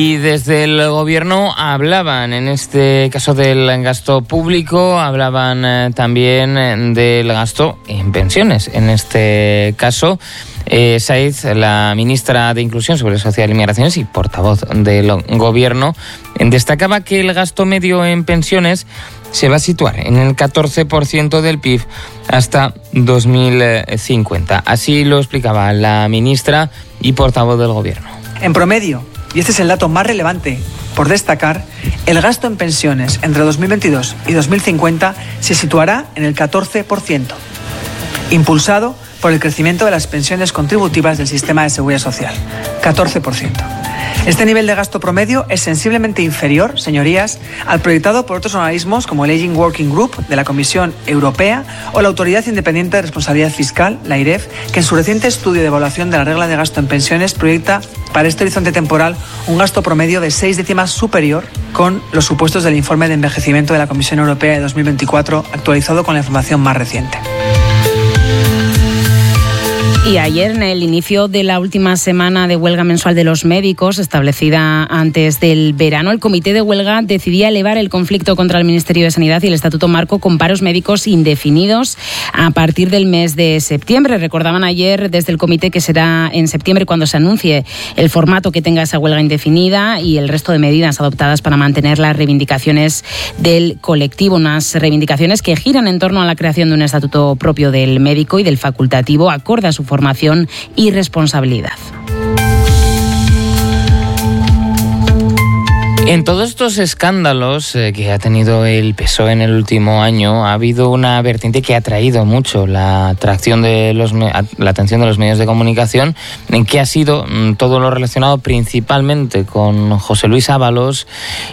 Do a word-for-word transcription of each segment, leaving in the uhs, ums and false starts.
Y desde el gobierno hablaban, en este caso del gasto público, hablaban eh, también del gasto en pensiones. En este caso, eh, Saiz, la ministra de Inclusión, Seguridad Social y Migraciones y portavoz del gobierno, destacaba que el gasto medio en pensiones se va a situar en el catorce por ciento del P I B hasta dos mil cincuenta. Así lo explicaba la ministra y portavoz del gobierno. En promedio, y este es el dato más relevante por destacar, el gasto en pensiones entre dos mil veintidós y dos mil cincuenta se situará en el catorce por ciento, impulsado por el crecimiento de las pensiones contributivas del sistema de seguridad social, catorce por ciento. Este nivel de gasto promedio es sensiblemente inferior, señorías, al proyectado por otros organismos como el Aging Working Group de la Comisión Europea o la Autoridad Independiente de Responsabilidad Fiscal, la I R E F, que en su reciente estudio de evaluación de la regla de gasto en pensiones proyecta para este horizonte temporal un gasto promedio de seis décimas superior con los supuestos del informe de envejecimiento de la Comisión Europea de dos mil veinticuatro, actualizado con la información más reciente. Y ayer, en el inicio de la última semana de huelga mensual de los médicos, establecida antes del verano, el comité de huelga decidía elevar el conflicto contra el Ministerio de Sanidad y el Estatuto Marco con paros médicos indefinidos a partir del mes de septiembre. Recordaban ayer desde el comité que será en septiembre cuando se anuncie el formato que tenga esa huelga indefinida y el resto de medidas adoptadas para mantener las reivindicaciones del colectivo. Unas reivindicaciones que giran en torno a la creación de un estatuto propio del médico y del facultativo, acorde a su formación y responsabilidad. En todos estos escándalos eh, que ha tenido el P S O E en el último año, ha habido una vertiente que ha atraído mucho la atracción de los la atención de los medios de comunicación, en que ha sido mm, todo lo relacionado principalmente con José Luis Ábalos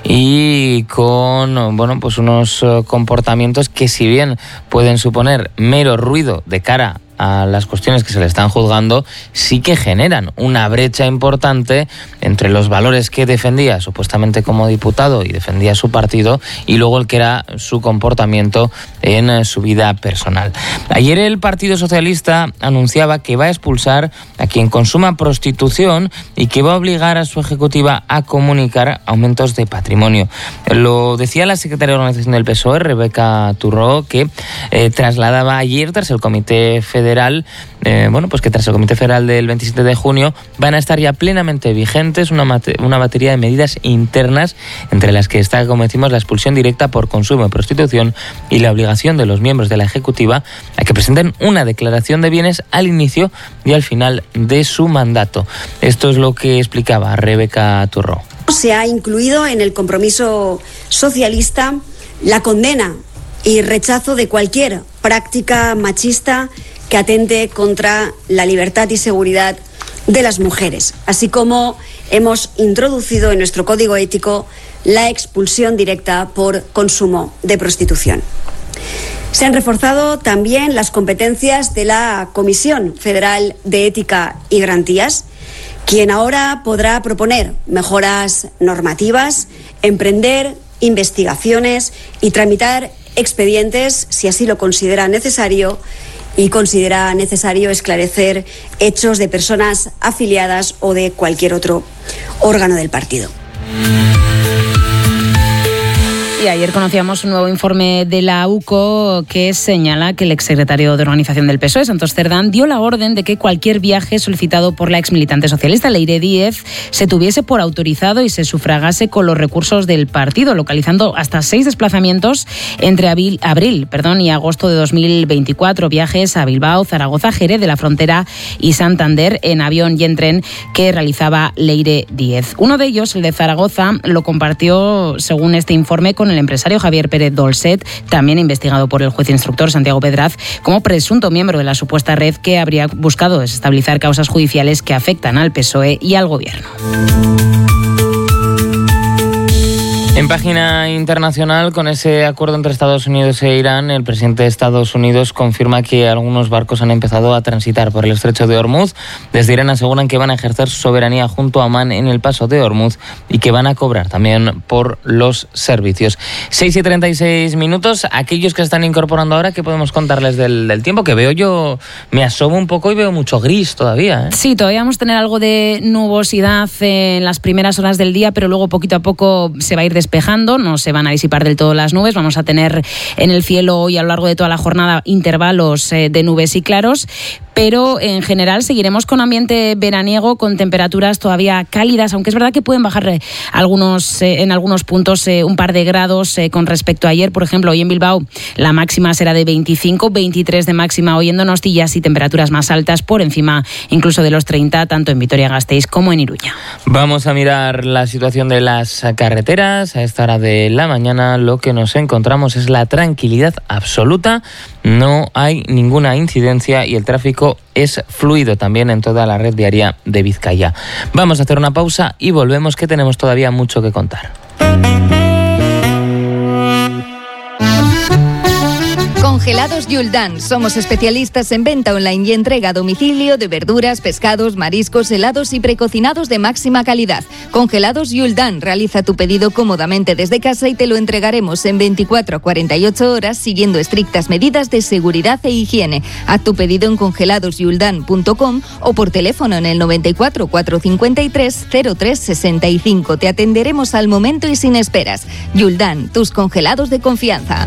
y con bueno pues unos uh, comportamientos que, si bien pueden suponer mero ruido de cara a las cuestiones que se le están juzgando, sí que generan una brecha importante entre los valores que defendía supuestamente como diputado y defendía su partido y luego el que era su comportamiento en su vida personal. Ayer el Partido Socialista anunciaba que va a expulsar a quien consuma prostitución y que va a obligar a su ejecutiva a comunicar aumentos de patrimonio. Lo decía la secretaria de organización del P S O E, Rebeca Turró, que eh, trasladaba ayer tras el Comité Federal Federal, eh, bueno, pues que tras el Comité Federal del veintisiete de junio van a estar ya plenamente vigentes una, mate- una batería de medidas internas, entre las que está, como decimos, la expulsión directa por consumo de prostitución y la obligación de los miembros de la Ejecutiva a que presenten una declaración de bienes al inicio y al final de su mandato. Esto es lo que explicaba Rebeca Turró. Se ha incluido en el compromiso socialista la condena y rechazo de cualquier práctica machista que atente contra la libertad y seguridad de las mujeres, así como hemos introducido en nuestro código ético la expulsión directa por consumo de prostitución. Se han reforzado también las competencias de la Comisión Federal de Ética y Garantías, quien ahora podrá proponer mejoras normativas, emprender investigaciones y tramitar expedientes si así lo considera necesario y considera necesario esclarecer hechos de personas afiliadas o de cualquier otro órgano del partido. Y ayer conocíamos un nuevo informe de la U C O que señala que el exsecretario de Organización del P S O E, Santos Cerdán, dio la orden de que cualquier viaje solicitado por la exmilitante socialista Leire Díez se tuviese por autorizado y se sufragase con los recursos del partido, localizando hasta seis desplazamientos entre abril, abril perdón, y agosto de dos mil veinticuatro, viajes a Bilbao, Zaragoza, Jerez de la Frontera y Santander en avión y en tren que realizaba Leire Díez. Uno de ellos, el de Zaragoza, lo compartió, según este informe, con el empresario Javier Pérez Dolcet, también investigado por el juez instructor Santiago Pedraz, como presunto miembro de la supuesta red que habría buscado desestabilizar causas judiciales que afectan al P S O E y al gobierno. En En página internacional, con ese acuerdo entre Estados Unidos e Irán, el presidente de Estados Unidos confirma que algunos barcos han empezado a transitar por el estrecho de Hormuz. Desde Irán aseguran que van a ejercer su soberanía junto a Omán en el paso de Hormuz y que van a cobrar también por los servicios. seis y treinta y seis minutos. Aquellos que están incorporando ahora, ¿qué podemos contarles del, del tiempo? Que veo yo, me asomo un poco y veo mucho gris todavía, ¿eh? Sí, todavía vamos a tener algo de nubosidad en las primeras horas del día, pero luego poquito a poco se va a ir despejando, no se van a disipar del todo las nubes. Vamos a tener en el cielo hoy a lo largo de toda la jornada intervalos eh, de nubes y claros, pero en general seguiremos con ambiente veraniego, con temperaturas todavía cálidas, aunque es verdad que pueden bajar eh, algunos eh, en algunos puntos eh, un par de grados eh, con respecto a ayer. Por ejemplo, hoy en Bilbao la máxima será de veinticinco, veintitrés de máxima hoy en Donostia y temperaturas más altas por encima incluso de los treinta, tanto en Vitoria-Gasteiz como en Iruña. Vamos a mirar la situación de las carreteras. A esta hora de la mañana lo que nos encontramos es la tranquilidad absoluta. No hay ninguna incidencia y el tráfico es fluido también en toda la red viaria de Vizcaya. Vamos a hacer una pausa y volvemos, que tenemos todavía mucho que contar. Congelados Yuldan. Somos especialistas en venta online y entrega a domicilio de verduras, pescados, mariscos, helados y precocinados de máxima calidad. Congelados Yuldan. Realiza tu pedido cómodamente desde casa y te lo entregaremos en veinticuatro a cuarenta y ocho horas siguiendo estrictas medidas de seguridad e higiene. Haz tu pedido en congelados yuldan punto com o por teléfono en el noventa y cuatro, cuatrocientos cincuenta y tres, cero tres sesenta y cinco. Te atenderemos al momento y sin esperas. Yuldan, tus congelados de confianza.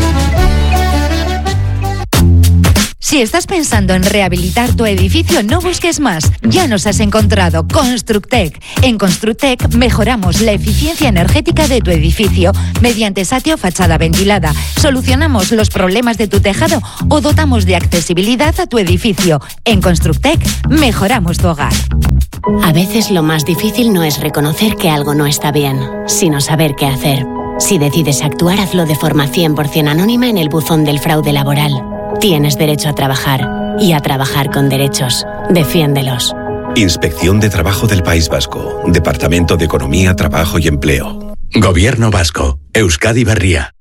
Si estás pensando en rehabilitar tu edificio, no busques más. Ya nos has encontrado. Constructec. En Constructec mejoramos la eficiencia energética de tu edificio mediante satio fachada ventilada. Solucionamos los problemas de tu tejado o dotamos de accesibilidad a tu edificio. En Constructec mejoramos tu hogar. A veces lo más difícil no es reconocer que algo no está bien, sino saber qué hacer. Si decides actuar, hazlo de forma cien por ciento anónima en el buzón del fraude laboral. Tienes derecho a trabajar y a trabajar con derechos. Defiéndelos. Inspección de Trabajo del País Vasco. Departamento de Economía, Trabajo y Empleo. Gobierno Vasco. Euskadi Berria.